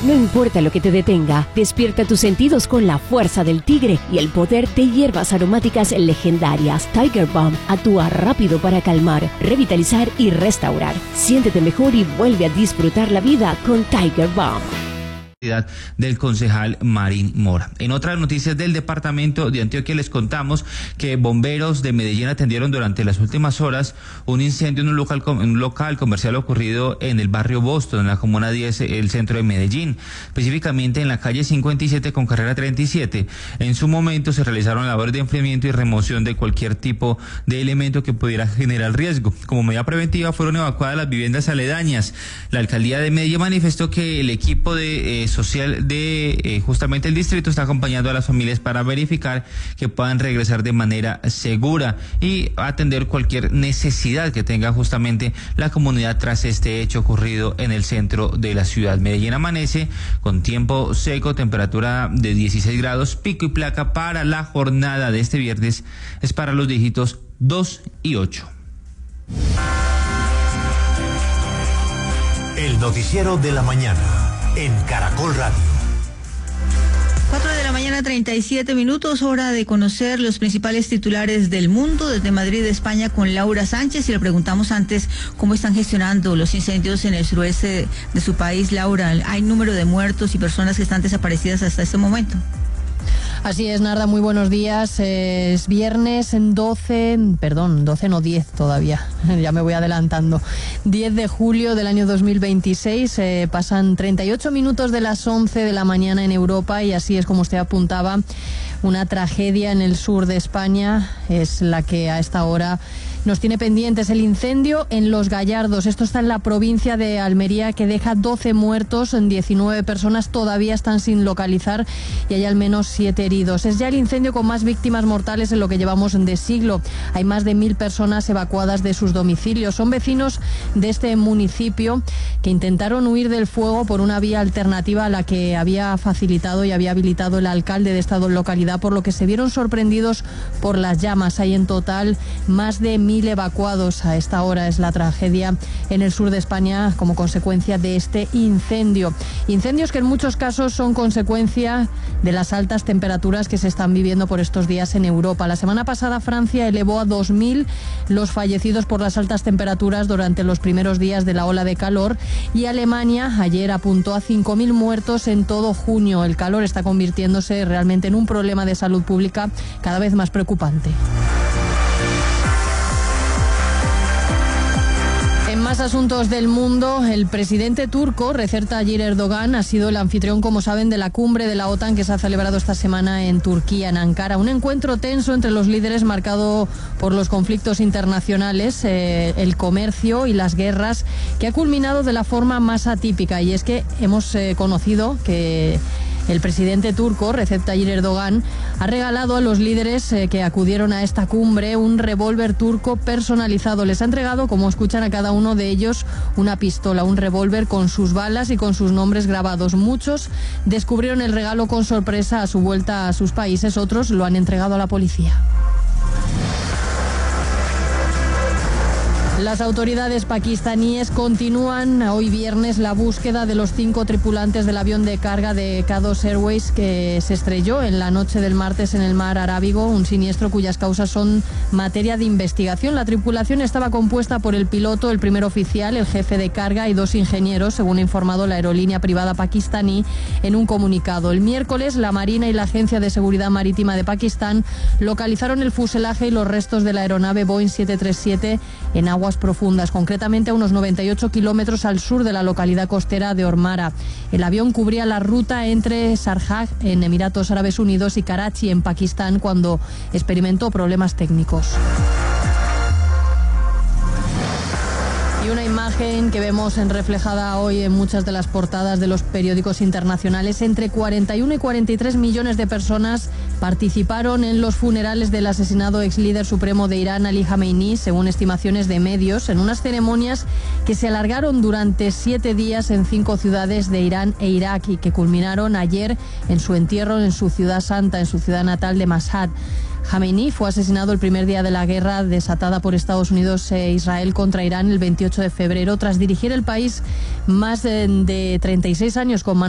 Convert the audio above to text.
No importa lo que te detenga, despierta tus sentidos con la fuerza del tigre y el poder de hierbas aromáticas legendarias. Tiger Balm actúa rápido para calmar, revitalizar y restaurar. Siéntete mejor y vuelve a disfrutar la vida con Tiger Balm. Del concejal Marín Mora. En otras noticias del departamento de Antioquia les contamos que bomberos de Medellín atendieron durante las últimas horas un incendio en un local comercial ocurrido en el barrio Boston, en la comuna 10, el centro de Medellín, específicamente en la calle 57 con carrera 37. En su momento se realizaron labores de enfriamiento y remoción de cualquier tipo de elemento que pudiera generar riesgo. Como medida preventiva fueron evacuadas las viviendas aledañas. La alcaldía de Medellín manifestó que el equipo de social de justamente el distrito está acompañando a las familias para verificar que puedan regresar de manera segura y atender cualquier necesidad que tenga justamente la comunidad tras este hecho ocurrido en el centro de la ciudad. Medellín amanece con tiempo seco, temperatura de 16 grados, pico y placa para la jornada de este viernes es para los dígitos 2 y 8. El noticiero de la mañana en Caracol Radio. 4:37 a.m, hora de conocer los principales titulares del mundo desde Madrid, España, con Laura Sánchez. Y le preguntamos antes cómo están gestionando los incendios en el suroeste de su país. Laura, ¿hay número de muertos y personas que están desaparecidas hasta este momento? Así es, Narda, muy buenos días. Es viernes 12 no, 10 todavía, ya me voy adelantando. 10 de julio del año 2026, pasan 38 minutos de las 11 de la mañana en Europa y así es como usted apuntaba, una tragedia en el sur de España es la que a esta hora nos tiene pendientes. El incendio en Los Gallardos, esto está en la provincia de Almería, que deja 12 muertos, 19 personas todavía están sin localizar y hay al menos 7 heridos. Es ya el incendio con más víctimas mortales en lo que llevamos de siglo. Hay más de 1.000 personas evacuadas de sus domicilios. Son vecinos de este municipio que intentaron huir del fuego por una vía alternativa a la que había facilitado y había habilitado el alcalde de esta localidad, por lo que se vieron sorprendidos por las llamas. Hay en total más de 1.000 evacuados. A esta hora es la tragedia en el sur de España como consecuencia de este incendio. Incendios que en muchos casos son consecuencia de las altas temperaturas que se están viviendo por estos días en Europa. La semana pasada Francia elevó a 2.000 los fallecidos por las altas temperaturas durante los primeros días de la ola de calor y Alemania ayer apuntó a 5.000 muertos en todo junio. El calor está convirtiéndose realmente en un problema de salud pública cada vez más preocupante. En más asuntos del mundo, el presidente turco, Recep Tayyip Erdogan, ha sido el anfitrión, como saben, de la cumbre de la OTAN que se ha celebrado esta semana en Turquía, en Ankara. Un encuentro tenso entre los líderes marcado por los conflictos internacionales, el comercio y las guerras, que ha culminado de la forma más atípica. Y es que hemos conocido que el presidente turco, Recep Tayyip Erdogan, ha regalado a los líderes que acudieron a esta cumbre un revólver turco personalizado. Les ha entregado, como escuchan a cada uno de ellos, una pistola, un revólver con sus balas y con sus nombres grabados. Muchos descubrieron el regalo con sorpresa a su vuelta a sus países, otros lo han entregado a la policía. Las autoridades pakistaníes continúan hoy viernes la búsqueda de los 5 tripulantes del avión de carga de Qados Airways que se estrelló en la noche del martes en el mar Arábigo, un siniestro cuyas causas son materia de investigación. La tripulación estaba compuesta por el piloto, el primer oficial, el jefe de carga y 2 ingenieros, según ha informado la aerolínea privada pakistaní en un comunicado. El miércoles, la Marina y la Agencia de Seguridad Marítima de Pakistán localizaron el fuselaje y los restos de la aeronave Boeing 737 en aguas profundas, concretamente a unos 98 kilómetros al sur de la localidad costera de Ormara. El avión cubría la ruta entre Sharjah, en Emiratos Árabes Unidos, y Karachi, en Pakistán, cuando experimentó problemas técnicos. Y una imagen que vemos reflejada hoy en muchas de las portadas de los periódicos internacionales. Entre 41 y 43 millones de personas participaron en los funerales del asesinado ex líder supremo de Irán, Ali Jamenei, según estimaciones de medios, en unas ceremonias que se alargaron durante 7 días en 5 ciudades de Irán e Irak y que culminaron ayer en su entierro en su ciudad santa, en su ciudad natal de Mashhad. Jamenei fue asesinado el primer día de la guerra desatada por Estados Unidos e Israel contra Irán el 28 de febrero, tras dirigir el país más de 36 años con